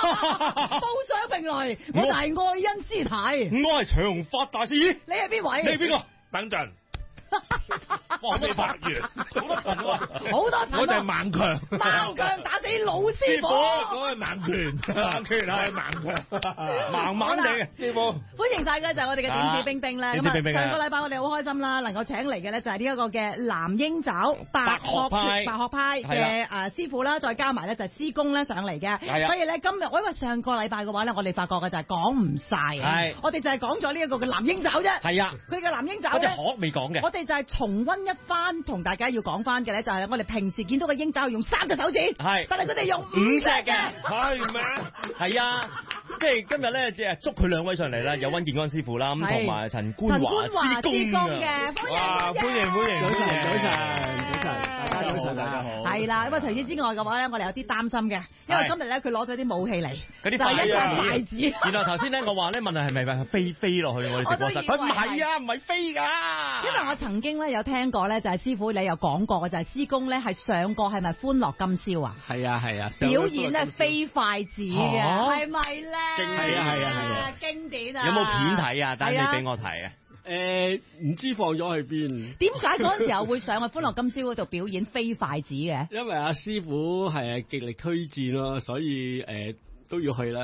報上名來，我就係愛因斯坦。 我係長髮大師。 你係邊位？ 你係邊個？ 等陣。 哇！未拍完，好多層喎， 好多層。 我就係盲強， 盲強打死老師傅。 嗰係盲拳，盲拳係盲強， 盲盲地嘅師傅。 歡迎晒嘅就係我哋嘅點指兵兵咧。 點指兵兵上個禮拜我哋好開心啦，能夠請嚟嘅咧就係呢一個嘅藍鷹爪白學派嘅師傅啦，再加埋咧就係師公咧上嚟嘅。所以咧今日我因為上個禮拜嘅話咧，我哋發覺嘅就係講唔晒。係。我哋就係講咗呢一個嘅藍鷹爪啫。係啊。佢嘅藍鷹爪咧，嗰隻殼未講嘅。我哋就係重溫一番，同大家要講翻嘅咧，就係我哋平時見到嘅鷹爪用3隻手指，係，但係佢哋用5隻嘅， 係咩？係啊，即係今日咧，即係捉佢兩位上嚟啦，有溫健安師傅啦，咁同埋陳冠華師公嘅，歡迎，早晨，大家早晨，大家好。係啦，咁啊除此之外嘅話咧，我哋有啲擔心嘅，因為今日咧佢攞咗啲武器嚟，嗰啲筷子。然後頭先咧我話咧問係咪飛落去我哋直播室，佢唔係啊，唔係飛㗎。因為我曾經咧有聽過咧，就係師傅你有講過嘅，就係師公咧係上過係咪歡樂今宵啊？係啊，表演咧飛筷子嘅，係咪咧？係啊，經典啊！有冇片睇啊？等你俾我睇啊！ 唔知放咗去邊？ 點解嗰陣時候會上去歡樂今宵嗰度表演飛筷子嘅？ 因為阿師傅係極力推薦咯，所以都要去啦。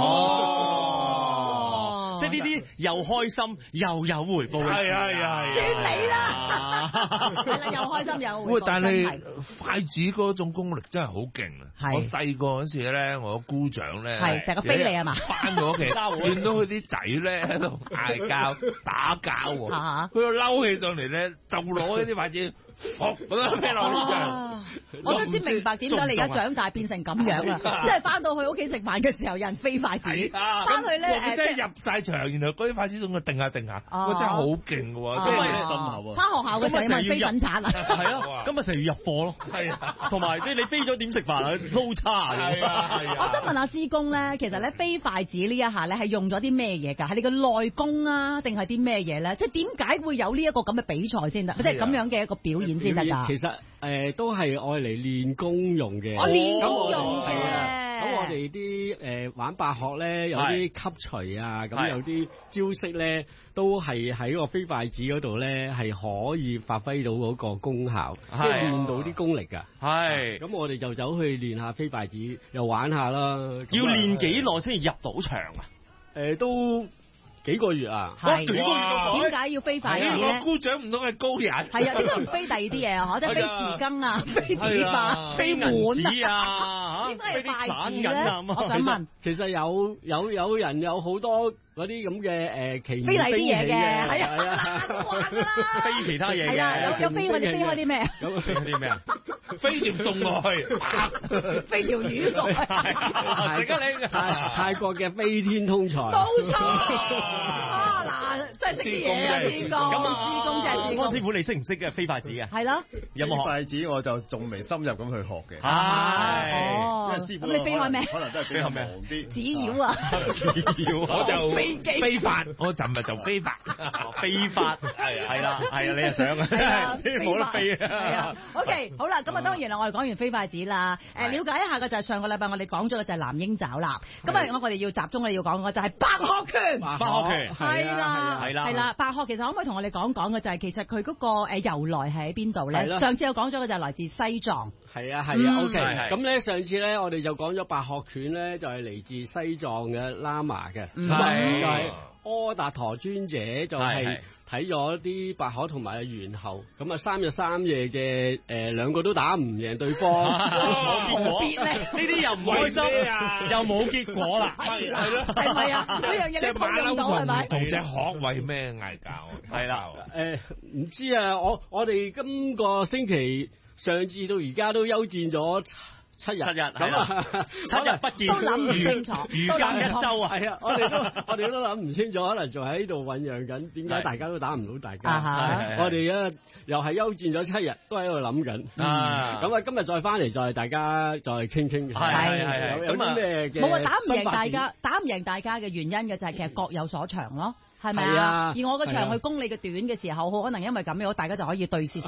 即係呢啲又開心又有回報嘅事。係啊， 算你啦。係啦，又開心又有回報。 但係筷子嗰種功力真係好勁啊！我細個嗰時咧，我姑丈咧係成個飛你啊嘛， 翻咗屋企見到佢啲仔咧喺度嗌交打交喎，佢就嬲起上嚟咧，就攞呢啲筷子學嗰啲咩落嚟上。 我都知明白點解你而家長大變成咁樣啦，即係翻到去屋企食飯嘅時候有人飛筷子，翻去咧即係入晒場，然後嗰啲筷子仲要定下，我真係好勁嘅喎，即係心口啊！ 翻學校嘅時候咪飛粉鏟啊， 係咯，咁咪成日要入貨咯，係啊，同埋即係你飛咗點食飯啊？撈叉啊！ 我想問下師公咧，其實咧飛筷子呢一下咧係用咗啲咩嘢㗎？係你個內功啊，定係啲咩嘢咧？即係點解會有呢一個咁嘅比賽先得？即係咁樣嘅一個表演先得㗎？ 其實都係愛嚟練功用嘅。 練功用嘅。 咁我哋啲玩白鶴咧，有啲吸除啊，咁有啲招式咧，都係喺個飛筷子嗰度咧，係可以發揮到嗰個功效，即係練到啲功力㗎。係。咁我哋就走去練下飛筷子，又玩下啦。 要練幾耐先入到場啊？ 都幾個月啊？ 係。點解要飛筷子咧？ 我姑丈唔通係高人？ 係啊，點解唔飛第二啲嘢啊？即係飛匙羹啊，飛碟啊，飛碗啊，點解係筷子咧？我想問， 其實有人有好多嗰啲咁嘅奇飛嚟啲嘢嘅，係啊， 飛其他嘢嘅， 係啊，有飛或者飛開啲咩？ 咁飛啲咩啊？ 飛碟送落去， 飛條魚落去， 食啊你！ 泰國嘅飛天通財， 冇錯。嗱，真係識啲嘢啊，師公。咁師公就係師公。 師傅，你識唔識嘅飛筷子嘅？ 係咯。 有冇筷子我就仲未深入咁去學嘅。 係。 哦。 師傅咁你飛開咩？ 可能都係比較忙啲。 紙鷂啊。 紙鷂啊。 我就飛機。 飛法，我尋日就飛法。 飛法係啦，你又想啊？冇得飛啊！ 係啊。OK，好啦，咁啊當然啦，我哋講完飛筷子啦。了解一下嘅就係上個禮拜我哋講咗嘅就係藍鷹爪啦。咁啊，我哋要集中要講嘅就係白鶴拳。 白鶴拳係啦，白鶴其實可唔可以同我哋講嘅就係其實佢嗰個由來係喺邊度咧？上次有講咗嘅就係來自西藏。 係啊，OK。咁咧上次咧我哋就講咗白鶴拳咧就係嚟自西藏嘅喇嘛嘅，就係柯達陀尊者就係睇咗啲白鶴同埋猿猴，咁啊3日3夜嘅兩個都打唔贏對方， 冇結果咧，呢啲又唔開心啊，又冇結果啦， 係咯，係咪啊？呢樣嘢你講唔到係咪？ 同隻鶴為咩嗌交？ 係啦， 唔知啊，我哋今個星期上至到而家都休戰咗7日係啦，7日不見， 都諗唔清楚， 如隔一週啊！係啊，我哋都諗唔清楚，可能仲喺度醖釀緊，點解大家都打唔到大家？我哋咧又係休戰咗7日，都喺度諗緊。咁啊，今日再翻嚟再大家再傾傾。係有啲咩嘅？ 冇話打唔贏大家嘅原因嘅就係其實各有所長咯，係咪啊？而我嘅長去攻你嘅短嘅時候，好可能因為咁樣，大家就可以對峙。